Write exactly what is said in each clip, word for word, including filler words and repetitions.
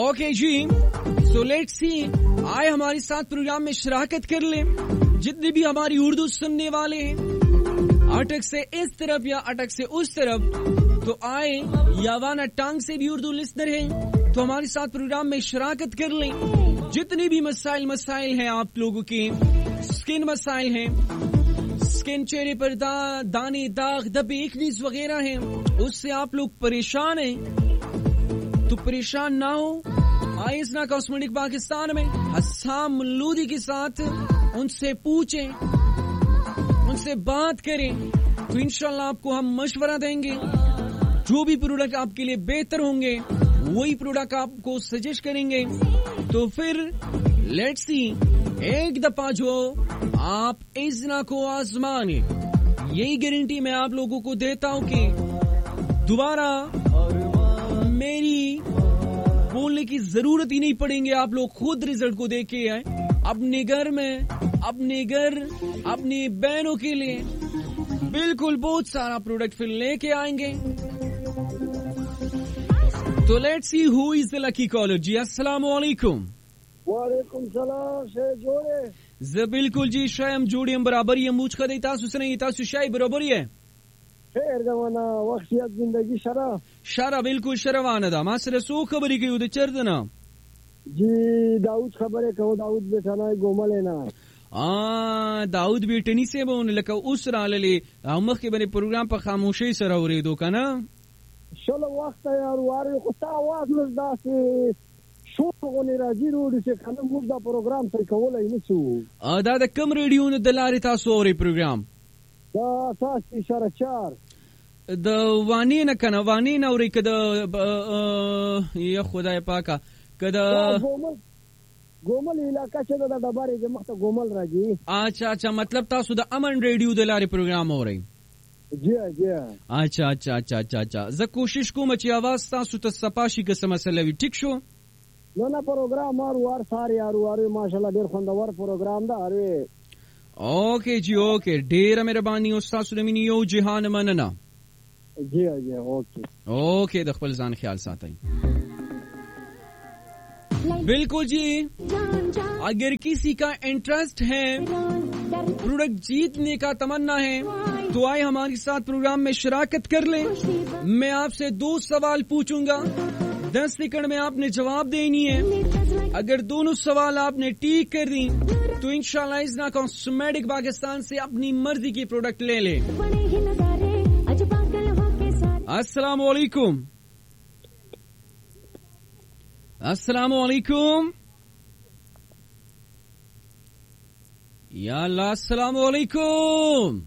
ओके ji, so let's see, आए हमारे साथ प्रोग्राम में शिराकत कर लें जितने भी हमारी उर्दू सुनने वाले हैं, अटक से इस तरफ या अटक से उस तरफ, तो आए यावाना टांग से भी उर्दू लिसनर हैं तो हमारे साथ प्रोग्राम में शिराकत कर लें। जितने भी मसाइल मसाइल हैं आप लोगों के, स्किन मसाइल हैं, स्किन चेहरे पर दा, दाने दाग धब्बे एक्नीज वगैरह हैं, उससे आप लोग परेशान हैं तो परेशान ना हो, आए इस्ना कॉस्मेटिक पाकिस्तान में हस्साम मुल्लूदी के साथ उनसे पूछें, उनसे बात करें तो इंशाल्लाह आपको हम मशवरा देंगे। जो भी प्रोडक्ट आपके लिए बेहतर होंगे वही प्रोडक्ट आपको सजेस्ट करेंगे। तो फिर लेट्स सी, एक दफा जो आप इज़्ना को आजमाने, यही गारंटी मैं आप लोगों को देता हूं कि दोबारा मेरी बोलने की जरूरत ही नहीं पड़ेंगे। आप लोग खुद रिजल्ट को देख के आए अपने घर में, अपने घर, अपनी बहनों के लिए बिल्कुल बहुत सारा प्रोडक्ट फिर लेके आएंगे। तो let's see who is the lucky collar. जी अस्सलाम वालेकुम। वालेकुम सलाम। शे जोड़े ज बिल्कुल जी, शायम जोड़ी हम बराबर ये मूछ खदे तासु सने तासु शाय बराबर है। खैर जमाना वक्तियत जिंदगी शरा शरा बिल्कुल शरवाना दा मासरे सो खबरी के उद चरदना जी। दाऊद खबरे कहो, दाऊद बेटा ना गोमल है ना। आ दाऊद बेटनी से बोन लका उस रालले हमख के बने प्रोग्राम पर खामोशी सर औरे दो का ना। चलो वक्त है यार, वारे को आवाज लजदा से शो को ने राजी रोड से खाना मुद्दा प्रोग्राम से कोला ही छु। आ दा द कम रेडियो ने दलारी तासु औरे प्रोग्राम दा सास इशारा चार द वानी न कना वानी न औरे कद या खुदा पाका कद गोमल गोमल इलाका से दा डबारे के मत गोमल राजी। अच्छा अच्छा, मतलब तासु द अमन रेडियो दलारी प्रोग्राम हो रही। जी जी अच्छा अच्छा अच्छा अच्छा अच्छा, ज कोशिश को मची आवाज तासु त सपाशी के समस्या लवी ठीक शो ना ना प्रोग्राम और वार सारे यार वारे माशाल्लाह देर खंडवर प्रोग्राम दा अरे। ओके जी ओके, ढेर मेहरबानी उस्ताद सुलेमानी यो जहान मनना। जी जी ओके ओके, द खपल जान ख्याल साथ आई। बिल्कुल जी, अगर किसी का इंटरेस्ट है, प्रोडक्ट जीतने का तमन्ना है, तो आए हमारे साथ प्रोग्राम में शिराकत कर लें। मैं आपसे दो सवाल पूछूंगा, दस सेकंड में आपने जवाब देनी है। अगर दोनों सवाल आपने ठीक कर दी तो इंशाल्लाह इज़्ना कॉस्मेटिक पाकिस्तान से अपनी मर्जी की प्रोडक्ट ले ले। अस्सलाम वालेकुम। अस्सलाम वालेकुम या अल्लाह, अस्सलाम वालेकुम।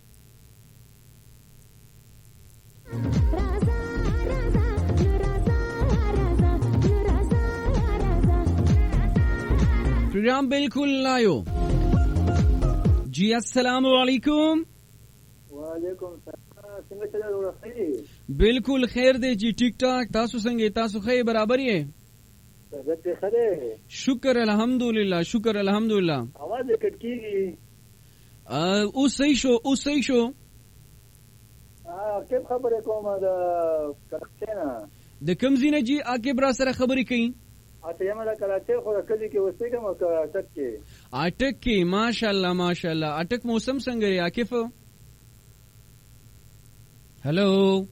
प्रोग्राम बिल्कुल लायो जी। अस्सलाम वालेकुम। वालेकुम सलाम। संगे चला रोड़ा खैर बिल्कुल खैर दे जी, ठीक ठाक। तासु संगे तासु खैर बराबर है। तबीयत खरे शुक्र अल्हम्दुलिल्लाह, शुक्र अल्हम्दुलिल्लाह। आवाज कटकी उस सही शो उस सही शो आ के खबर है कोमा दा करते ना द कमजीना जी आके बरा सर खबरी कई अच्छा ये मला कराचे खो कली के वस्ते के मक अटक के अटक के माशाल्लाह माशाल्लाह। अटक मौसम संगरे Akif. Hello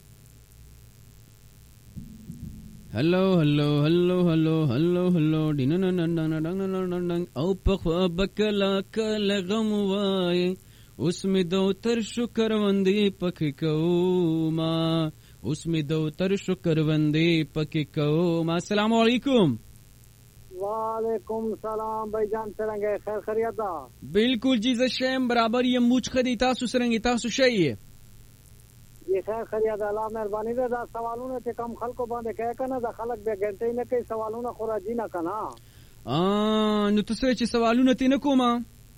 hello hello hello hello hello hello डिन न न न न न न औ पख बकला कल गम वाए उसमें दो तर शुक्र वंदे पक कौमा, उसमें दो तर शुक्र वंदे पक कौमा। अस्सलाम वालेकुम। वालेकुम सलाम भाईजान, चलेंगे खैर खैरियत दा। बिल्कुल जी, जशेम बराबर ये मूछ खदी तासु सरंगी तासु शई है ये खैर खैरियत अल्लाह मेहरबानी दे। दा सवालों ने कम खल को बांधे कह कना दा खलक बे घंटे ने कई सवालों ने खोरा जी ना कना आ नु तसे च सवालों ने तीन कोमा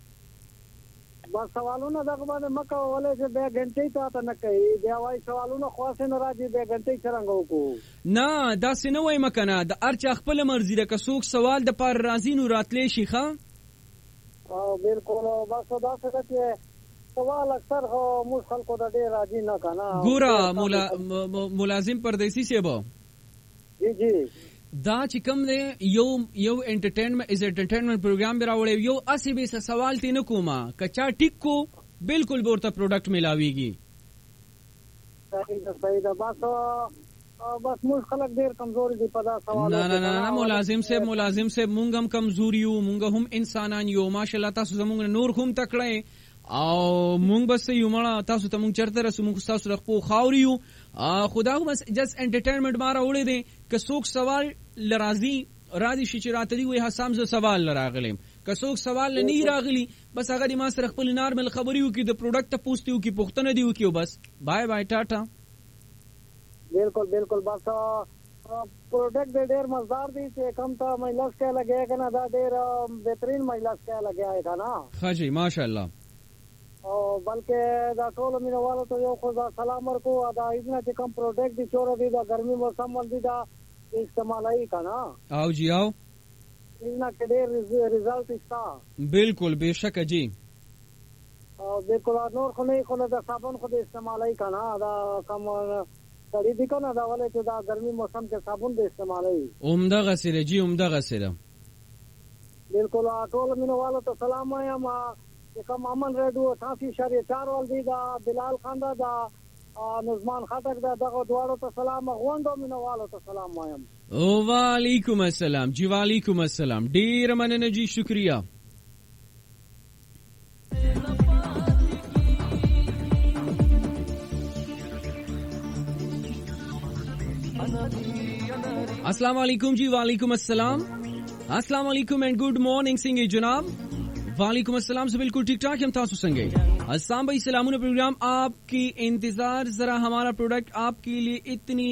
बस सवालों ने दक बांधे मक्का वाले से बे घंटे ही तो न कई देवाई सवालों ने ख्वासे न राजी बे घंटे ही चरंगो को ना दा सिनोय मकना द अर्च खपल मर्जी द कसुक सवाल द पर राजी नु रातले शिखा। ओ बिल्कुल बस दा से के सवाल अक्सर हो मुश्किल को दे राजी ना कना। गोरा मुला मुलाजिम परदेसी से बो जी जी دا چې کوم دی یو یو انټرټینمنت از انټرټینمنت پروګرام راوړی یو اسی به سوال تی نه کومه کچا ټیک کو بالکل ورته پروډکټ ملاويږي. صحیح ده صحیح ده بس بس موږ خلک ډیر کمزوري دي په دا سوال. نه نه نه ملازم صاحب ملازم صاحب مونږ هم کمزوري یو مونږ هم انسانان یو ماشاءالله تاسو زمونږ نور هم تکړه او مونږ بس یو مړه تاسو ته مونږ چرته رسو مونږ تاسو رخپو خاوري یو خدا بس جس انټرټینمنت مارا وړي دي که څوک سوال لرازي راځي شي چې راته دی وي حسام ز سوال لراغلم که څوک سوال نه راغلی بس هغه د ما سره خپل نارمل خبريو کې د پروډکټ ته پوښتنه کی پوښتنه دیو کی بس بای بای ټاټا. بالکل بالکل بس پروډکټ ډېر مزدار دي چې کم ته مې لږ څه لګیا کنه دا ډېر بهترین مې لږ څه لګیا ہے کنه. ها جی ماشاءالله. او بلکې دا ټول مینوالو ته یو خو دا سلام ورکو دا ایزنه چې کم پروډکټ دي چور دي دا ګرمي موسم باندې دا استعمالای کنه. او جی او ایزنه کې ډېر ریزلټ استا. بالکل بهشکه جی. او بالکل نور خو نه خو دا صابون خو استعمالای کنه دا کم سړی دي کنه دا ولې چې دا ګرمي موسم کې صابون به استعمالای. عمده غسیله جی عمده غسیله. بالکل ټول مینوالو ته سلام وایم کوم امن ریډیو تاسو شری چار ول دی دا بلال خان دا نظمان خټک دا دغه دواړو ته سلام غوندو مینوالو ته سلام وایم. او وعلیکم السلام جی وعلیکم السلام ډیر مننه جی شکریہ. अस्सलाम वालेकुम जी वालेकुम अस्सलाम अस्सलाम वालेकुम एंड गुड मॉर्निंग सिंह जनाब. वालेकुम अस्सलाम से बिल्कुल ठीक ठाक हम तासु संगे अस्सलाम भाई सलामुन प्रोग्राम आपकी इंतजार जरा हमारा प्रोडक्ट आपके लिए इतनी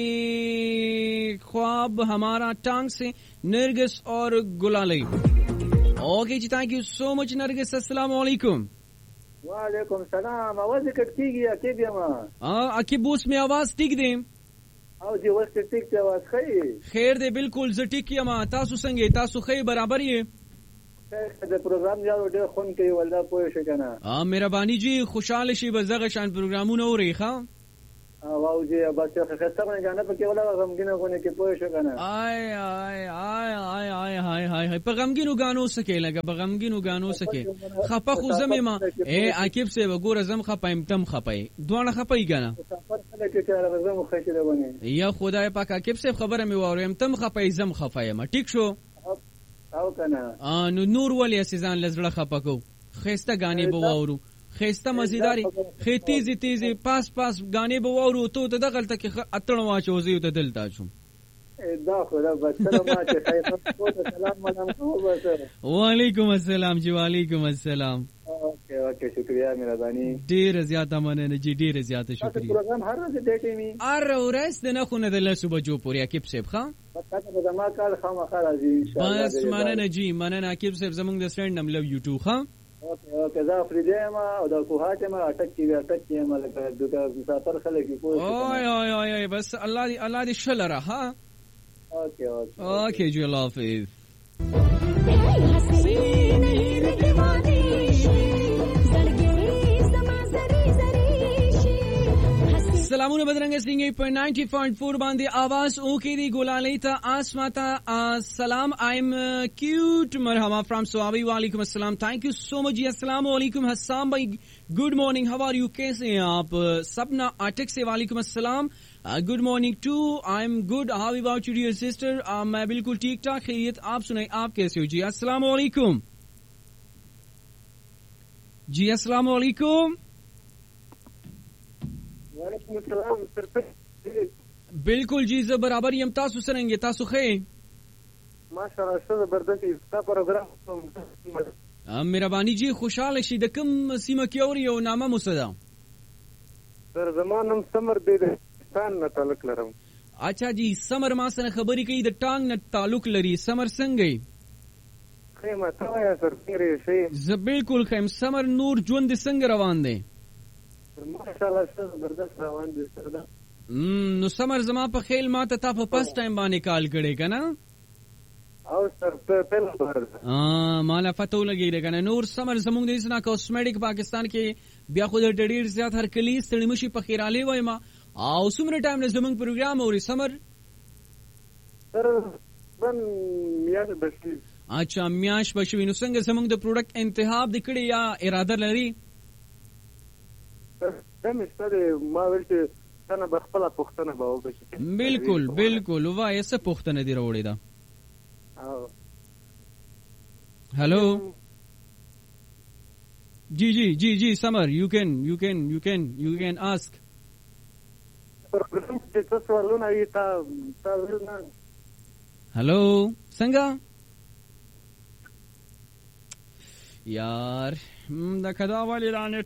ख्वाब हमारा टांग से नरगिस और गुलाली. ओके जी thank you so much Nargis. अस्सलाम वालेकुम. वालेकुम सलाम. आवाज कट कीगी अके बियामा हां अके बूस में आवाज ठीक दे او जी वस्त टिक की आवाज खई खैर दे बिल्कुल ज टिक किया मा तासु संगे तासु खई बराबर ही د پروګرام یو ډېر خون کوي ولدا پوه شو کنه. ا مهرباني جی خوشاله شي بزغه شان پروګرامونه اوري ښا واو جی بس خسته باندې جانه په کې ولا غمګینه غونه کې پوه شو کنه. آی آی آی آی آی هاي هاي په غمګینو غانو سکه لګه په غمګینو غانو سکه خپه خو زمې ما اے عاقب سے وګوره زم خپایم تم خپای دوه خپای کنه کې چې زم خشره ونه یا خدای پاک عاقب سے خبره می وورم تم خپای زم خپایم ټیک شو او کنه. ا نو نور ولې اسیزان لزړه خپکو خيسته غانې بوورو خيسته مزیداری خې تیزی تیزی پاس پاس غانې بوورو ته ته دغلت کې اتړ واچو زیو ته دلتا شو دا خو دا بچره ما چې خیرت سلام مدام کو بس. وعلیکم السلام جی وعلیکم السلام. اوکے اوکے شکریہ مهرباني ډیر زیاته مننه جی ډیر زیاته شکریہ. پروګرام هر ورځ ډیټې می ار ورځ د نه خو نه د لسو بجو پورې عاقب صاحب ښا بس دا ما کال خامخا راځي ان شاء الله. بس مننه جی مننه عاقب صاحب زمونږ د فرند نم لو یوټیوب ښا. اوکے اوکے دا فریډه ما او دا کوهاټه ما اٹک کی اٹک کی ما لکه دغه مسافر خلک کی کوی اوه اوه اوه بس الله دی الله دی شلره ها. اوکے اوکے اوکے جی الله حافظ. سلامونه بدرنګ سینګ په نائنٹی پوائنٹ فور باندې आवाज اوکې دی ګولالۍ ته آسماتا سلام آئی ایم کیوٹ مرحبا فرام سوابی. وعلیکم السلام تھینک یو سو مچ جی. السلام علیکم حسام بھائی گڈ مارننگ ہاؤ آر یو کیسے ہیں آپ. سپنا اٹک سے وعلیکم السلام گڈ مارننگ ٹو آئی ایم گڈ ہاؤ اباؤٹ یور ڈیئر سسٹر. میں بالکل ٹھیک ٹھاک خیریت آپ سنائیں آپ کیسے ہو جی. السلام علیکم جی. السلام علیکم. وعلیکم السلام. بالکل جی زه برابر یم تاسو څنګه تاسو ښه ماشاءالله څه زبردست استا پروګرام. مهرباني جی خوشاله شي د کوم سیمه کې اوري او نامه مسدا سر زمانم سمر د پاکستان نه تعلق لرم. اچھا جی سمر ما سره خبرې کوي د ټانګ نه تعلق لري. سمر څنګه خیمه تا یا سر پیری شي زه بالکل خیم. سمر نور ژوند څنګه روان دی. ماشاءالله څه زبردست روان دي سر دا. نو سمر زما په خیل ما ته تا په پس ټایم باندې کال کړي کنه او سر په پهل بار ا مالا فتو لګی کنه. نور سمر زموږ د اسنا کوسمیټک پاکستان کې بیا خو د ډډیر زیات هر کلی ستړي مشي په خیراله وای ما او سمره ټایم له زموږ پروګرام اوري. سمر سر بن میاش بشي اچھا میاش بشوي نو څنګه زموږ د پروډکټ انتخاب د کړي یا اراده لري دم ستاره ما ورته څنګه بخپله پښتنه به وبشي بالکل بالکل وای څه پښتنه دی وروړي دا हेलो जी जी जी जी summer you can you can you can you can ask hello संगा यार द खदा वाले